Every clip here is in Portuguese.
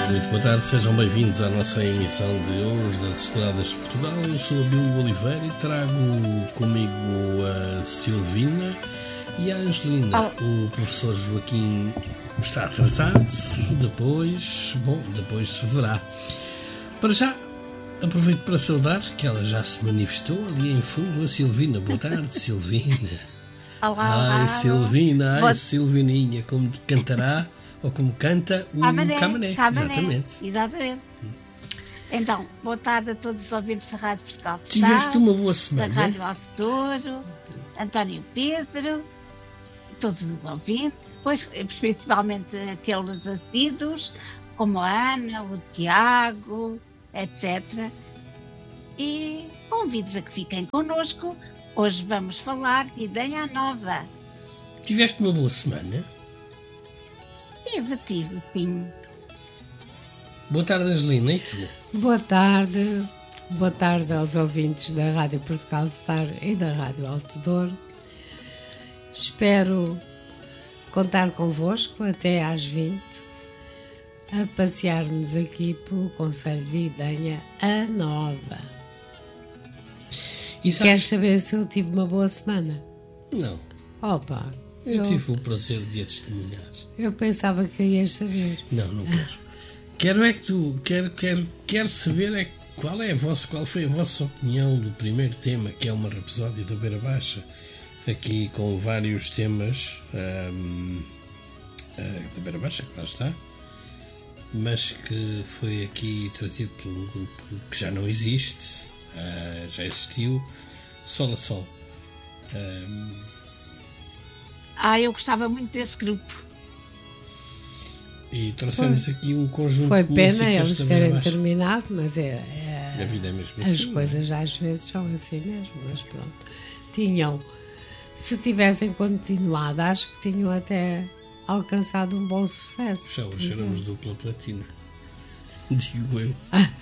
Muito boa tarde, sejam bem-vindos à nossa emissão de hoje das Estradas de Portugal. Eu sou Abílio Oliveira e trago comigo a Silvina e a Angelina. O professor Joaquim está atrasado, depois se verá. Para já, aproveito para saudar, que ela já se manifestou ali em fundo, a Silvina. Boa tarde, Silvina. Olá, ai, Silvina, ai, Silvininha, como cantará, ou como canta o Camané. Exatamente. Então, boa tarde a todos os ouvintes da Rádio Portugal. Tiveste uma boa semana? Da Rádio Alto Douro, António Pedro, todos os ouvintes, depois, principalmente aqueles assíduos, como a Ana, o Tiago, etc. E convido-os a que fiquem connosco. Hoje vamos falar de Ideia Nova. Tiveste uma boa semana? Tive, sim. Boa tarde, Angelina, e tu? Boa tarde aos ouvintes da Rádio Portugal Star e da Rádio Alto Douro. Espero contar convosco até às 20 a passearmos aqui pelo Conselho de Idenha a Nova. E queres saber se eu tive uma boa semana? Não. Opa! Eu tive o prazer de a testemunhar. Eu pensava que ias saber. Não quero. Quero saber qual foi a vossa opinião do primeiro tema, que é uma rapsódia da Beira Baixa, aqui com vários temas da Beira Baixa, que lá está, mas que foi aqui trazido por um grupo que já não existe, já existiu, Sol a Sol. Eu gostava muito desse grupo. E trouxemos aqui um conjunto foi de músicas. Foi pena eles terem terminado, mas a vida é mesmo as assim, coisas às vezes são assim mesmo, mas pronto. Se tivessem continuado, acho que tinham até alcançado um bom sucesso. Já hoje éramos dupla platina, digo eu.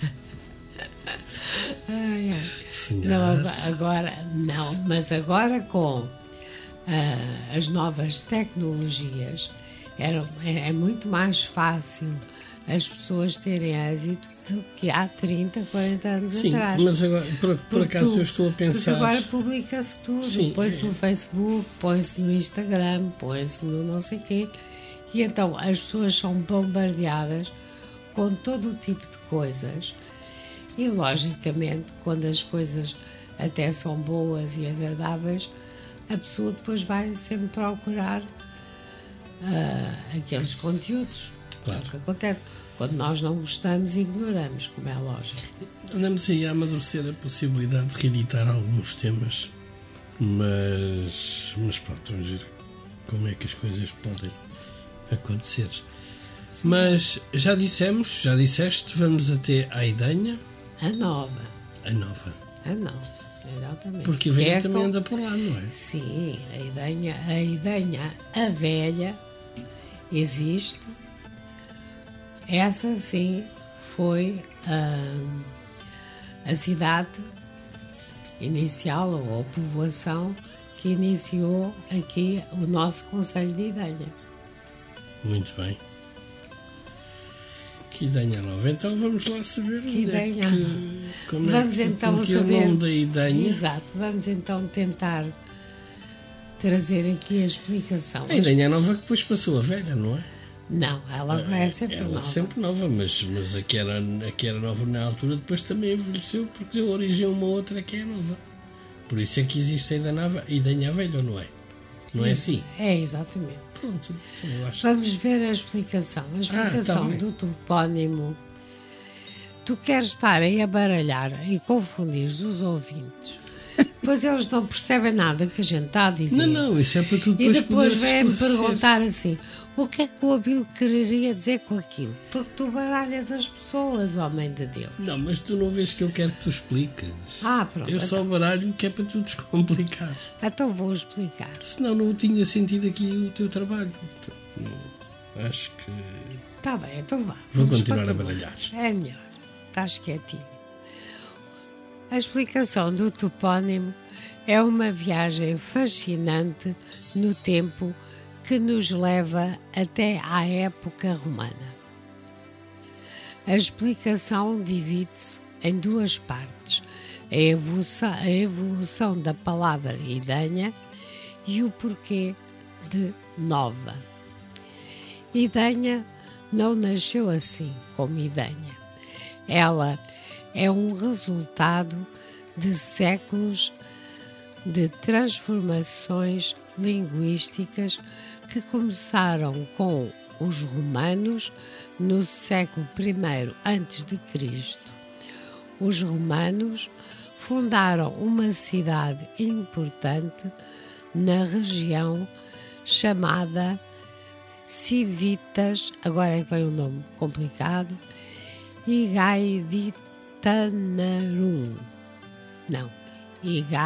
Mas agora com as novas tecnologias é muito mais fácil as pessoas terem êxito do que há 30, 40 anos atrás. Sim, mas agora, por acaso eu estou a pensar... Porque agora publica-se tudo, põe-se no Facebook, põe-se no Instagram, põe-se no não sei quê, e então as pessoas são bombardeadas com todo o tipo de coisas, e logicamente quando as coisas até são boas e agradáveis, a pessoa depois vai sempre procurar aqueles conteúdos. Claro. É o que acontece. Quando nós não gostamos, ignoramos, como é lógico. Andamos aí a amadurecer a possibilidade de reeditar alguns temas, mas pronto, vamos ver como é que as coisas podem acontecer. Sim. Mas já disseste, vamos até à Idenha. A Nova. Exatamente. Porque a velha também anda por lá, não é? Sim, a Idenha, a velha, existe. Essa sim foi a cidade inicial ou a povoação que iniciou aqui o nosso Conselho de Idenha. Muito bem. Que Idenha Nova. Então vamos lá saber como é o nome da Idenha. Exato, vamos então tentar trazer aqui a explicação. A Idenha Nova que depois passou a velha, não é? Não, ela é sempre nova. Ela é sempre nova, mas a que era nova na altura depois também envelheceu porque deu origem a uma outra que é nova. Por isso é que existe a Idenha Velha, não é? Não é assim? É, exatamente. Pronto, eu acho. Vamos ver a explicação. A explicação do topónimo. Tu queres estar aí a baralhar e confundir os ouvintes, pois eles não percebem nada que a gente está a dizer. Não, isso é para tu depois. E depois vêm-me perguntar assim: o que é que o Abílio quereria dizer com aquilo? Porque tu baralhas as pessoas, homem de Deus. Não, mas tu não vês que eu quero que tu expliques. Pronto. Eu só baralho que é para tu descomplicar. Então vou explicar. Senão não tinha sentido aqui o teu trabalho. Acho que... Está bem, então vá. Vou continuar a baralhar. É melhor. Estás quietinho. A explicação do topónimo é uma viagem fascinante no tempo que nos leva até à época romana. A explicação divide-se em duas partes: a evolução da palavra idanha e o porquê de nova. Idanha não nasceu assim como idanha. Ela é um resultado de séculos de transformações linguísticas que começaram com os romanos no século I a.C. Os romanos fundaram uma cidade importante na região chamada Civitas, agora é que vem um nome complicado, Igaiditanarum. Não,